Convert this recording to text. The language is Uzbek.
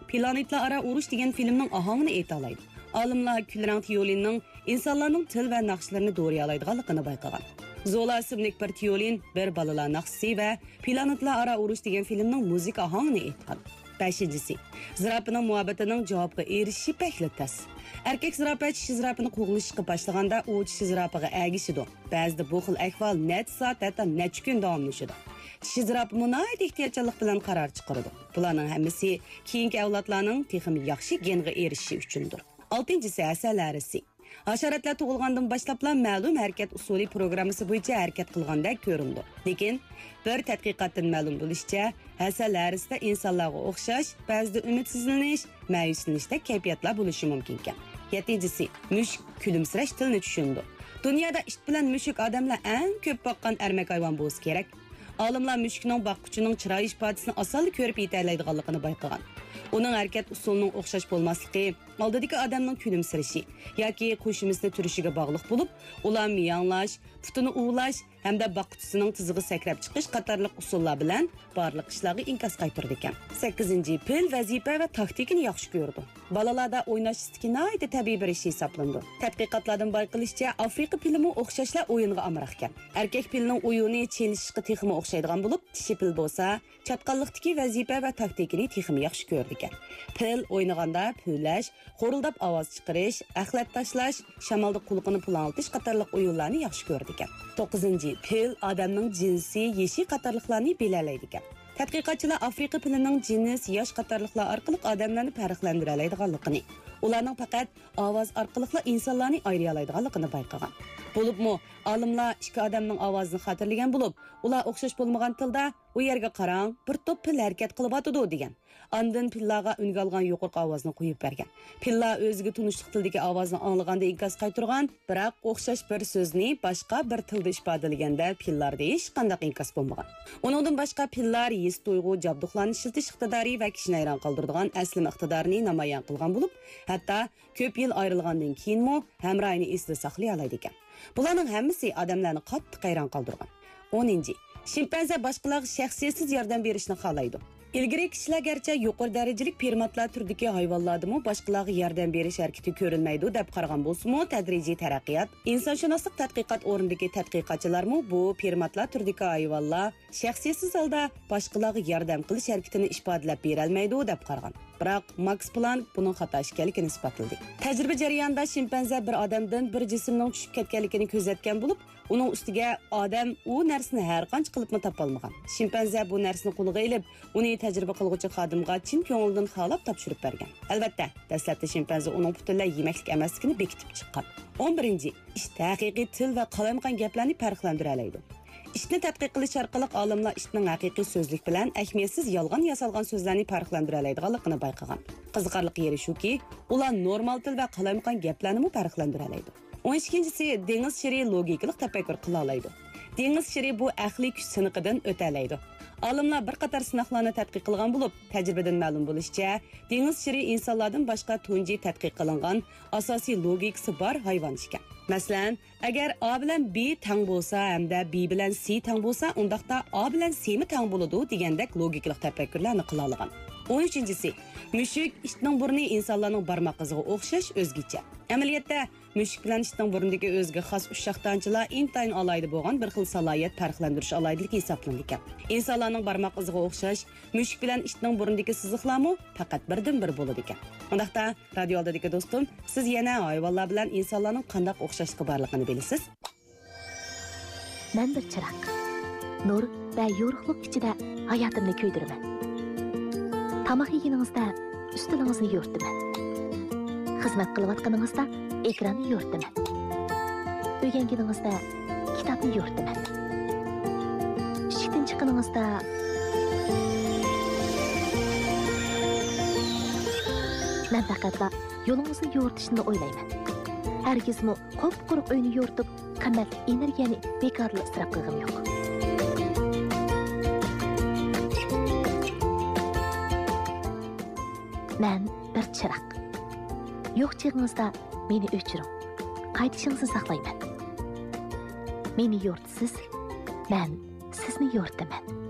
Planetlararo urush degan filmning ahongini aytalaydi. Olimlar Külrang Tiolinning insonlarning til va naqshlarini do'riyalaydiganligini bayqagan. Zola ismli bir Tiolin bir balalar naqsi va Planetlararo urush degan filmning muzika ahongini aytgan. 5-si. Zirapining muhabbatining javobga erishishi paklitas. Erkak zirapi tishi zirapini qo'g'lishga boshlaganda u tishi zirapiga agishidi. Ba'zida bu xil ahvol necha soat hatto necha kun davomlashadi. Tishi zirapi munoyat ehtiyotchanlik bilan qaror chiqaradi. Bularning hammasi keyingi avlodlarning texnik yaxshi genga erishishi uchundir. 6-si asallarisi. Hasharatlar tug'ilgandan boshlabla ma'lum harakat usuli programmasi bo'yicha harakat qilgandek ko'rindi. Lekin bir tadqiqotdan ma'lum bo'lishicha, hasallarisida insonlarga o'xshash, ba'zida umidsizlanish, ma'yuslanishda kayfiyatlar bo'lishi mumkin ekan. 7-si mushuk kulimsirash tilini tushundi. Dunyoda ish bilan mushuk odamlar eng ko'p boqqan ermak hayvon bo'lsa kerak. Olimlar mushukning boqquchining chiroy ifodasini osonlik ko'rib yetalaydiganligini bayqagan. Uning harakat usulining o'xshash bo'lmasligi, oldidagi odamning kulimsirishi yoki qo'shimizda turishiga bog'liq bo'lib, ular miyanglash, putini uvlash hamda boqquchisining tizig'i sakrab chiqish qatorliq usullar bilan barliq ishlarga inkas qaytardi ekan. 8-ci pil vazifa va taktikini yaxshi ko'rdi. Balalarda o'ynash istiki tabiiy bir ish hisoblandi. Tadqiqotlardan bayqilishicha, Afrika pilimi o'xshashlar o'yinga amroq ekan. Erkak pilning o'yini chelishishga texmi o'xshaydigan bo'lib, tishi pil bo'lsa, chatqanlikdagi vazifa va taktikini texmi yaxshi ko'rdi ekan. Pil o'ynaganda pulash, xo'rildab ovoz chiqarish, axlat tashlash, shamolda qulqini pulanlatish qatorliq o'yinlarni yaxshi ko'rdi ekan. 9-ci pil odamning jinsi, yeshi qatorliqlarni belgilaydi ekan. Tadqiqotchilar Afrika pilining jins, yosh qatorliqlar orqali odamlarni farqlantira oladiganligini, ularning faqat ovoz orqali insonlarni ayira oladiganligini bayqagan. Bo'libmi, olimlar ikki odamning ovozini xotirlagan bo'lib, ular o'xshash bo'lmagan tilda u yerga qarang, bir to'p pil harakat qilib o'tadi degan. Ondan pillarga unga olgan yuqorqi ovozni qo'yib bergan. Pillar o'ziga tunishliq tildagi ovozni anglaganda inkas qaytargan, biroq o'xshash bir so'zni boshqa bir tilda ifodalaganda pillarda hech qanday inkas bo'lmagan. Uningdan boshqa pillar his tuyg'u, jabduqlarni ishiltish iqtidori va kishini hayron qoldiradigan asli iqtidorini namoyon qilgan bo'lib, hatto ko'p yil ayrilgandan keyinmi hamrohini esda saqlay oladi ekan. Bularning hammasi odamlarni qattiq hayron qoldirgan. 10-ci. Shimpanze boshqalarga shaxsiyatsiz yordam berishni xohlaydi. Ilgari kishilar garchi yuqori darajalik primatlar turdagi hayvonlardimi boshqalarga yordam berish harakati ko'rinmaydi deb qaragan bo'lsa-mu, tadrijiy taraqqiyot, insonshunoslik tadqiqot o'rnidagi tadqiqotchilarmi bu primatlar turdagi hayvonlar shaxsiyatsiz holda boshqalarga yordam qilish harakatini ifodalab bera olmaydi deb qaragan. Biroq Max Planck buning xato ekanligini isbotladi. Tajriba jarayonida shimpanze bir odamdan bir jismning tushib ketganligini kuzatgan bo'lib, uning ustiga odam u narsani har qancha qilibmi topolmagan. Shimpanze bu narsani qo'liga olib, uni tajriba qilguvchi xodimga chin ko'ngildan xalab topshirib bergan. Albatta, dastlabda shimpanze uning butunlay yemaklik emasligini bekitib chiqqan. 11-ci. Ish haqiqiy til va qalamqan gaplarni farqlantira oladi. Ishni tadqiq qilish orqali olimlar ishning haqiqiy so'zlik bilan ahamiyatsiz yolg'on yasalgan so'zlarni farqlantira oladiganligini bayqagan. Qiziqarli yeri shuki, ular normal til va qalamqan gaplarni farqlantira oladi. 12-si dengiz shiri logikalik tafakkur qila oladi. Dengiz shiri bu aqliy kuch siniqidan o'ta oladi. Olimlar bir qator sinoqlarni tadqiq qilgan bo'lib, tajribadan ma'lum bo'lishicha, dengiz shiri insonlardan boshqa tunji tadqiq qilingan asosiy logikasi bor hayvon ekan. Masalan, agar A bilan B tang bo'lsa hamda B bilan C tang bo'lsa, undaqda A bilan C mi tang bo'ladi degandek logikalik tafakkurlarni qila olgan. 13-si mushuk ishning burni insonlarning barmoq iziga o'xshash o'zgacha. Amaliyotda mushuk bilan ishning burnidagi o'ziga xos ushshaqtanchilar intayin alayda bo'lgan bir xil salohiyat farqlantirish alaydiligi hisoblanadi ekan. Insonlarning barmoq iziga o'xshash mushuk bilan ishning burnidagi siziqlarmi faqat birdan-bir bo'ladi ekan. Undaqda radio oldidagi do'stim, siz yana hayvonlar bilan insonlarning qanday o'xshashligi borligini bilasiz? Men bir chiroq. Nur va yorug'lik ichida hayotimni kuydiraman. Tamaq yeginingizda ustilingizni yo'rtaman. Xizmat qilayotganingizda ekranni yo'rtaman. O'rganganingizda kitobni yo'rtaman. Ishdan chiqqaningizda men faqatla yo'lingizni yo'rtishni o'ylayman. Hargizmi qop-quruq uyni yo'rtib, qimmat energiyani bekorli isrof qilgim yo'q. Men bir chiroq. Yo'q chig'ingizda meni o'chiring. Qaytishingizni saqlayman. Meni yo'rtisiz, men sizni yo'rtaman.